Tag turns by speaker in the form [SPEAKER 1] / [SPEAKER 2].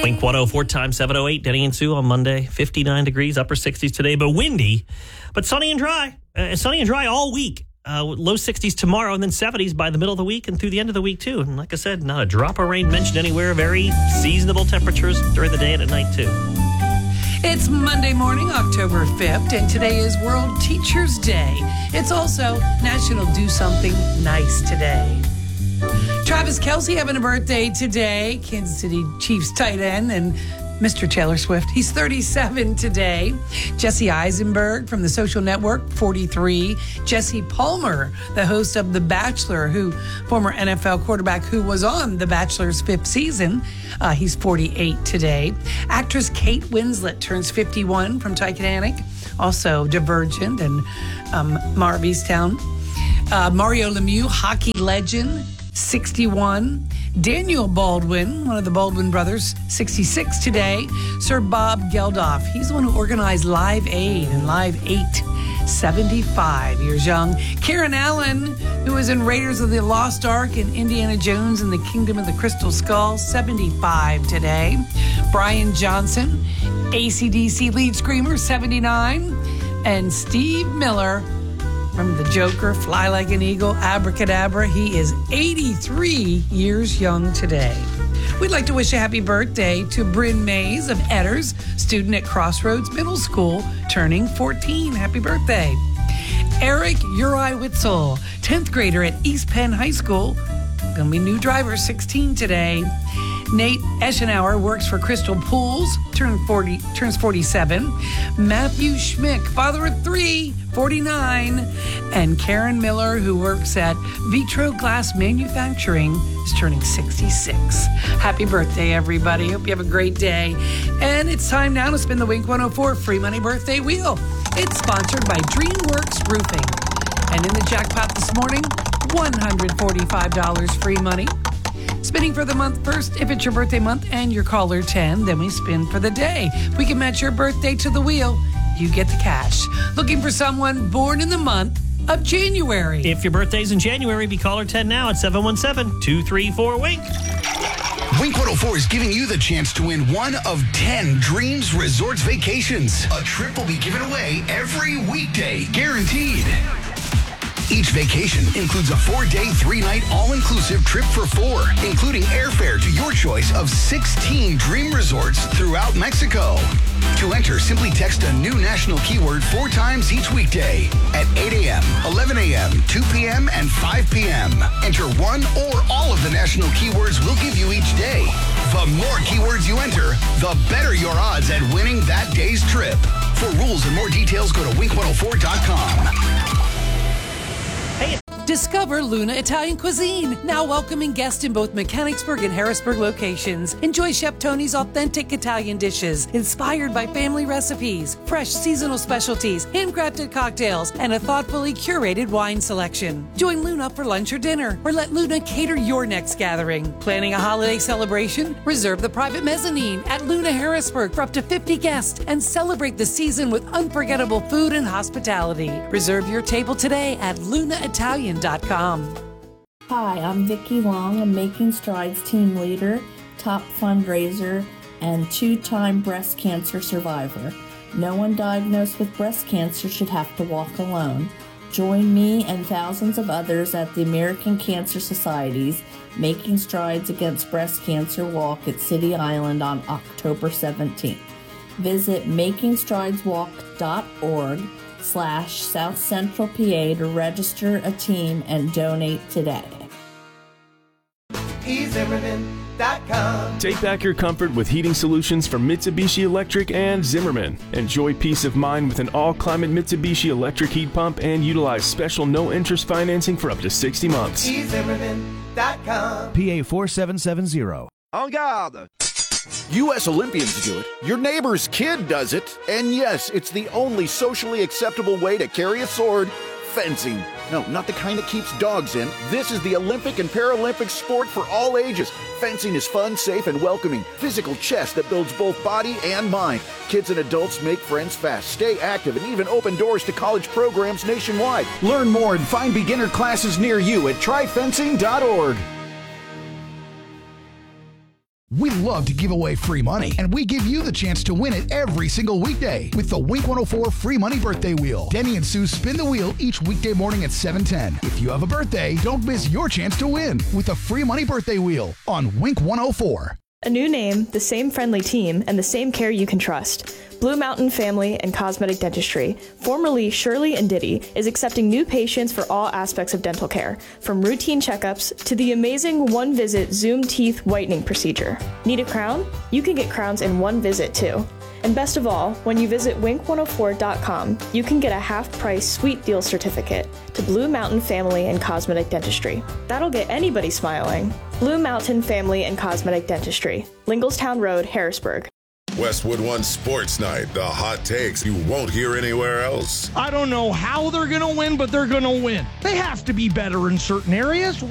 [SPEAKER 1] Wink 104 times 708, Denny and Sue on Monday. 59 degrees, upper 60s today, but windy, but sunny and dry. Sunny and dry all week. Low 60s tomorrow and then 70s by the middle of the week and through the end of the week, too. And like I said, not a drop of rain mentioned anywhere. Very seasonable temperatures during the day and at night, too.
[SPEAKER 2] It's Monday morning, October 5th, and today is World Teachers Day. It's also National Do Something Nice Today. Travis Kelce having a birthday today, Kansas City Chiefs tight end, and Mr. Taylor Swift. He's 37 today. Jesse Eisenberg from The Social Network, 43. Jesse Palmer, the host of The Bachelor, former NFL quarterback who was on The Bachelor's 5th season. He's 48 today. Actress Kate Winslet turns 51 from Titanic. Also Divergent and Marbystown. Mario Lemieux, hockey legend, 61. Daniel Baldwin, one of the Baldwin brothers, 66 today. Sir Bob Geldof, he's the one who organized Live Aid and Live 8, 75 years young. Karen Allen, who was in Raiders of the Lost Ark and Indiana Jones and the Kingdom of the Crystal Skull, 75 today. Brian Johnson, AC/DC lead screamer, 79. And Steve Miller, from The Joker, Fly Like an Eagle, Abracadabra. He is 83 years young today. We'd like to wish a happy birthday to Bryn Mays of Edders, student at Crossroads Middle School, turning 14. Happy birthday. Eric Uri Witzel, 10th grader at East Penn High School. Gonna be new driver, 16 today. Nate Eschenauer works for Crystal Pools, turns 47. Matthew Schmick, father of 3, 49. And Karen Miller, who works at Vitro Glass Manufacturing, is turning 66. Happy birthday, everybody. Hope you have a great day. And it's time now to spin the Wink 104 Free Money Birthday Wheel. It's sponsored by DreamWorks Roofing. And in the jackpot this morning, $145 free money. Spinning for the month first. If it's your birthday month and you're caller 10, then we spin for the day. If we can match your birthday to the wheel, you get the cash. Looking for someone born in the month of January.
[SPEAKER 1] If your birthday's in January, be caller 10 now at 717-234-WINK.
[SPEAKER 3] Wink 104 is giving you the chance to win one of 10 Dreams Resorts vacations. A trip will be given away every weekday, guaranteed. Each vacation includes a 4-day, 3-night, all-inclusive trip for 4, including airfare to your choice of 16 dream resorts throughout Mexico. To enter, simply text a new national keyword 4 times each weekday at 8 a.m., 11 a.m., 2 p.m., and 5 p.m. Enter one or all of the national keywords we'll give you each day. The more keywords you enter, the better your odds at winning that day's trip. For rules and more details, go to wink104.com.
[SPEAKER 2] Discover Luna Italian Cuisine, now welcoming guests in both Mechanicsburg and Harrisburg locations. Enjoy Chef Tony's authentic Italian dishes, inspired by family recipes, fresh seasonal specialties, handcrafted cocktails, and a thoughtfully curated wine selection. Join Luna for lunch or dinner, or let Luna cater your next gathering. Planning a holiday celebration? Reserve the private mezzanine at Luna Harrisburg for up to 50 guests and celebrate the season with unforgettable food and hospitality. Reserve your table today at lunaitalian.com.
[SPEAKER 4] Hi, I'm Vicki Long, a Making Strides team leader, top fundraiser, and 2-time breast cancer survivor. No one diagnosed with breast cancer should have to walk alone. Join me and thousands of others at the American Cancer Society's Making Strides Against Breast Cancer Walk at City Island on October 17th. Visit makingstrideswalk.org/South Central PA to register a team and donate today.
[SPEAKER 5] Zimmerman.com. Take back your comfort with heating solutions from Mitsubishi Electric and Zimmerman. Enjoy peace of mind with an all-climate Mitsubishi electric heat pump and utilize special no-interest financing for up to 60 months.
[SPEAKER 6] Zimmerman.com. PA 4770. En garde! U.S. Olympians do it, your neighbor's kid does it, and yes, it's the only socially acceptable way to carry a sword, fencing. No, not the kind that keeps dogs in. This is the Olympic and Paralympic sport for all ages. Fencing is fun, safe, and welcoming. Physical chess that builds both body and mind. Kids and adults make friends fast, stay active, and even open doors to college programs nationwide. Learn more and find beginner classes near you at tryfencing.org.
[SPEAKER 3] We love to give away free money, and we give you the chance to win it every single weekday with the Wink 104 Free Money Birthday Wheel. Denny and Sue spin the wheel each weekday morning at 7:10. If you have a birthday, don't miss your chance to win with the Free Money Birthday Wheel on Wink 104.
[SPEAKER 7] A new name, the same friendly team, and the same care you can trust. Blue Mountain Family and Cosmetic Dentistry, formerly Shirley and Diddy, is accepting new patients for all aspects of dental care, from routine checkups to the amazing one-visit Zoom teeth whitening procedure. Need a crown? You can get crowns in one visit, too. And best of all, when you visit wink104.com, you can get a half-price sweet deal certificate to Blue Mountain Family and Cosmetic Dentistry. That'll get anybody smiling. Blue Mountain Family and Cosmetic Dentistry, Lingelstown Road, Harrisburg.
[SPEAKER 8] Westwood One Sports Night, the hot takes you won't hear anywhere else.
[SPEAKER 9] I don't know how they're going to win, but they're going to win. They have to be better in certain areas.